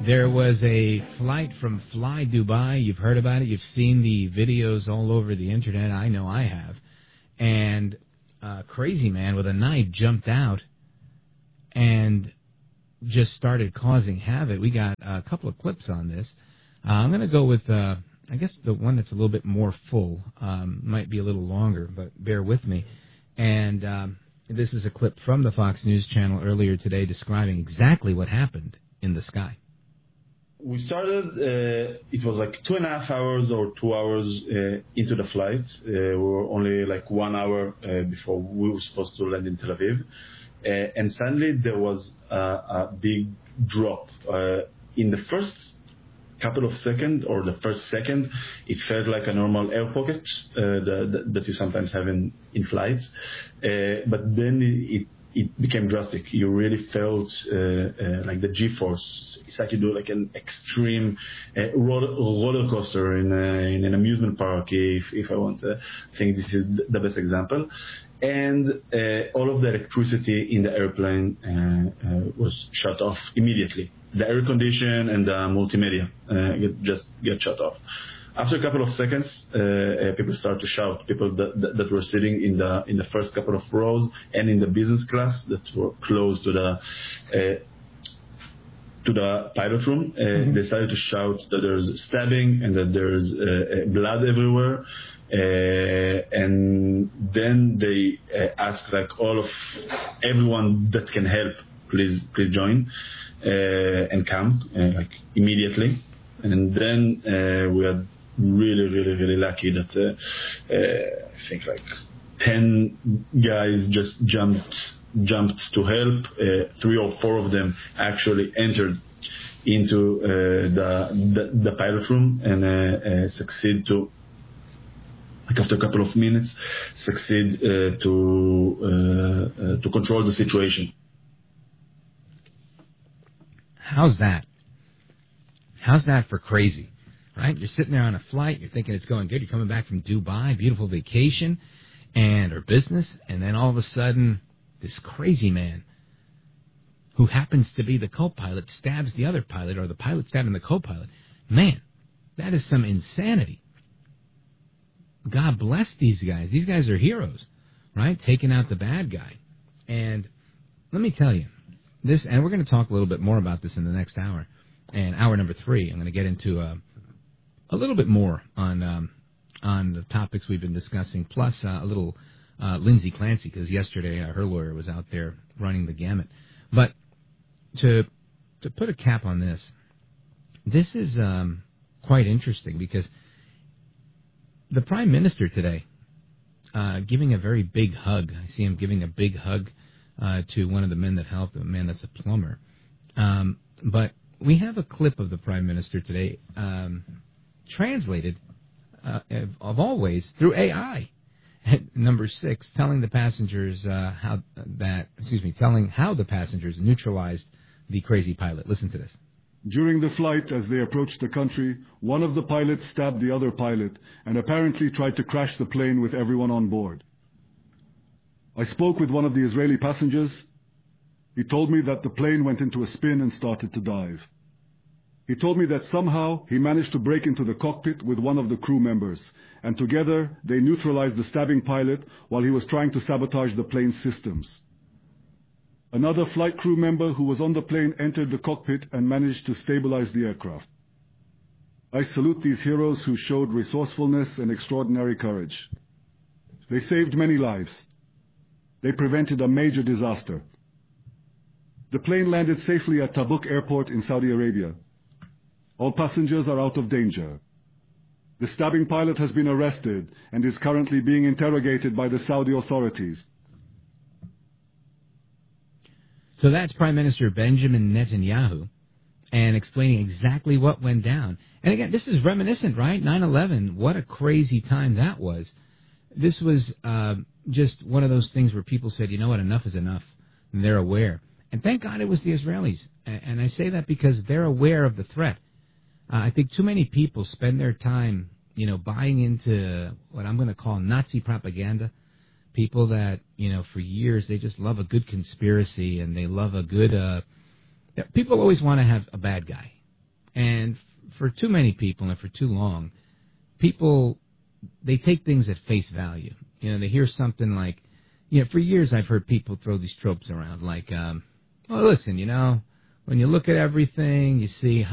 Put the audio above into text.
There was a flight from Fly Dubai. You've heard about it. You've seen the videos all over the internet. I know I have. And a crazy man with a knife jumped out and just started causing havoc. We got a couple of clips on this. I'm going to go with, I guess, the one that's a little bit more full. Might be a little longer, but bear with me. And this is a clip from the Fox News Channel earlier today describing exactly what happened in the sky. We started, it was like 2.5 hours or 2 hours into the flight. We were only like 1 hour before we were supposed to land in Tel Aviv. And suddenly there was a big drop. In the first couple of seconds, or the first second, it felt like a normal air pocket that you sometimes have in flights. But then it became drastic. You really felt like the G-force. It's like you do like an extreme roller coaster in an amusement park, if I want to. I think this is the best example. And all of the electricity in the airplane was shut off immediately. The air condition and the multimedia just get shut off. After a couple of seconds, people start to shout. People that were sitting in the first couple of rows and in the business class that were close to the pilot room, they started to shout that there's stabbing and that there's blood everywhere. And then they asked like everyone that can help, please join and come like immediately. And then we had really lucky that I think like 10 guys just jumped to help. 3 or 4 of them actually entered into the pilot room and succeed to, like after a couple of minutes, succeed to control the situation. How's that? How's that for crazy? Right? You're sitting there on a flight, you're thinking it's going good, you're coming back from Dubai, beautiful vacation, or business, and then all of a sudden, this crazy man, who happens to be the co-pilot, stabs the other pilot, or the pilot stabbing the co-pilot. Man, that is some insanity. God bless these guys. These guys are heroes, right? Taking out the bad guy. And let me tell you, this, and we're going to talk a little bit more about this in the next hour. And hour number 3, I'm going to get into a little bit more on the topics we've been discussing, plus a little Lindsay Clancy, because yesterday her lawyer was out there running the gamut. But to put a cap on this, this is quite interesting, because the Prime Minister today giving a very big hug. I see him giving a big hug to one of the men that helped, a man that's a plumber. But we have a clip of the Prime Minister today translated, of all ways, through AI. Number 6, telling the passengers telling how the passengers neutralized the crazy pilot. Listen to this. During the flight, as they approached the country, one of the pilots stabbed the other pilot and apparently tried to crash the plane with everyone on board. I spoke with one of the Israeli passengers. He told me that the plane went into a spin and started to dive. He told me that somehow he managed to break into the cockpit with one of the crew members, and together they neutralized the stabbing pilot while he was trying to sabotage the plane's systems. Another flight crew member who was on the plane entered the cockpit and managed to stabilize the aircraft. I salute these heroes who showed resourcefulness and extraordinary courage. They saved many lives. They prevented a major disaster. The plane landed safely at Tabuk Airport in Saudi Arabia. All passengers are out of danger. The stabbing pilot has been arrested and is currently being interrogated by the Saudi authorities. So that's Prime Minister Benjamin Netanyahu, and explaining exactly what went down. And again, this is reminiscent, right? 9/11, what a crazy time that was. This was just one of those things where people said, you know what, enough is enough, and they're aware. And thank God it was the Israelis. And I say that because they're aware of the threat. I think too many people spend their time, buying into what I'm going to call Nazi propaganda. People that, for years, they just love a good conspiracy, and they love a good... people always want to have a bad guy. And for too many people and for too long, people, they take things at face value. You know, they hear something like, you know, for years I've heard people throw these tropes around like, well, listen, you know, when you look at everything, you see